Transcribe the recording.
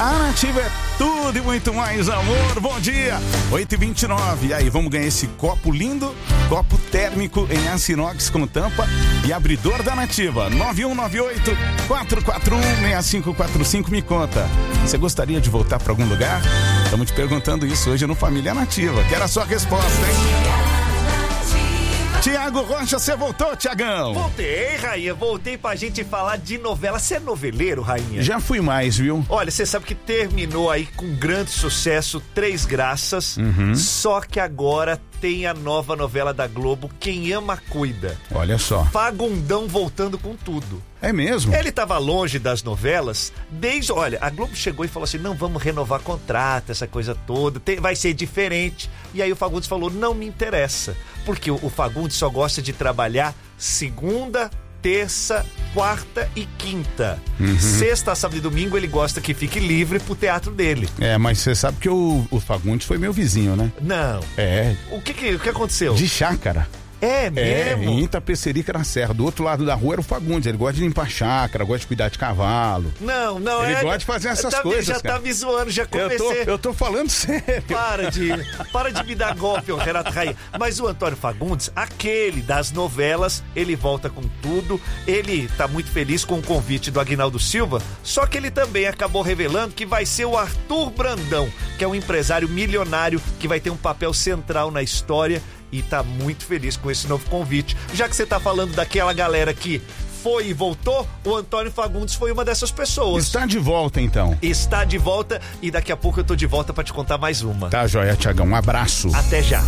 A Nativa é tudo e muito mais amor. Bom dia, 8h29. E aí, vamos ganhar esse copo lindo, copo térmico em aço inox com tampa e abridor da Nativa. 9198-441-6545. Me conta, você gostaria de voltar para algum lugar? Estamos te perguntando isso hoje no Família Nativa. Quero a sua resposta, hein? Tiago Rocha, você voltou, Tiagão? Voltei, Rainha, voltei pra gente falar de novela. Você é noveleiro, Rainha? Já fui mais, viu? Olha, você sabe que terminou aí com grande sucesso Três Graças, só que agora tem a nova novela da Globo, Quem Ama Cuida. Olha só. Fagundão voltando com tudo. É mesmo? Ele tava longe das novelas olha, a Globo chegou e falou assim, não, vamos renovar contrato, essa coisa toda, vai ser diferente. E aí o Fagundes falou, não me interessa, porque o Fagundes só gosta de trabalhar segunda, terça, quarta e quinta. Sexta, sábado e domingo ele gosta que fique livre pro teatro dele. É, mas você sabe que o Fagundes foi meu vizinho, né? Não. É. O que aconteceu? De chácara. É mesmo? Em Itapecerica, na Serra. Do outro lado da rua era o Fagundes. Ele gosta de limpar chácara, gosta de cuidar de cavalo. Não. Ele gosta de fazer essas coisas, já cara. tá me zoando, já comecei. Eu tô falando sério. Para de me dar golpe, ô Renato Rainha. Mas o Antônio Fagundes, aquele das novelas, ele volta com tudo. Ele tá muito feliz com o convite do Aguinaldo Silva, só que ele também acabou revelando que vai ser o Arthur Brandão, que é um empresário milionário que vai ter um papel central na história. E tá muito feliz com esse novo convite. Já que você tá falando daquela galera que foi e voltou, o Antônio Fagundes foi uma dessas pessoas. Está de volta, então. Está de volta e daqui a pouco eu tô de volta pra te contar mais uma. Tá, joia, Tiagão. Um abraço. Até já.